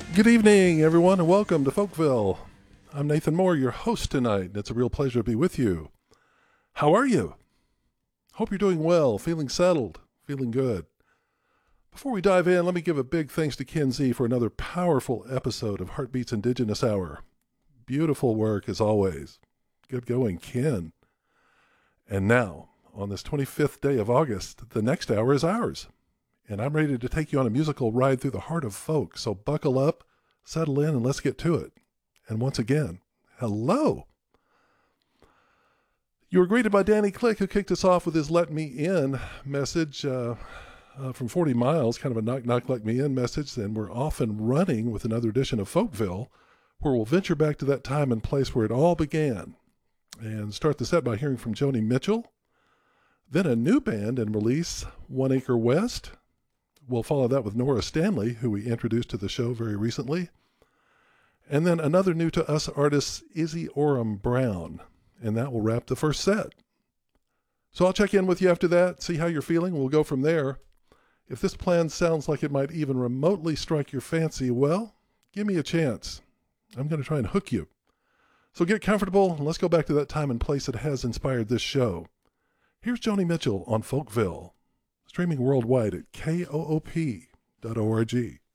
Good evening, everyone, and welcome to Folkville. I'm Nathan Moore, your host tonight, and it's a real pleasure to be with you. How are you? Hope you're doing well, feeling settled, feeling good. Before we dive in, let me give a big thanks to Ken Z for another powerful episode of Heartbeats Indigenous Hour. Beautiful work, as always. Good going, Ken. And now, on this 25th day of August, the next hour is ours. And I'm ready to take you on a musical ride through the heart of folk. So buckle up, settle in, and let's get to it. And once again, hello. You were greeted by Danny Click, who kicked us off with his Let Me In message from 40 miles, kind of a knock, knock, let me in message. And we're off and running with another edition of Folkville, where we'll venture back to that time and place where it all began. And start the set by hearing from Joni Mitchell. Then a new band and release, One Acre West. We'll follow that with Nora Stanley, who we introduced to the show very recently. And then another new to us artist, Izzy Oram Brown. And that will wrap the first set. So I'll check in with you after that, see how you're feeling. We'll go from there. If this plan sounds like it might even remotely strike your fancy, well, give me a chance. I'm going to try and hook you. So get comfortable, and let's go back to that time and place that has inspired this show. Here's Joni Mitchell on Folkville, streaming worldwide at koop.org.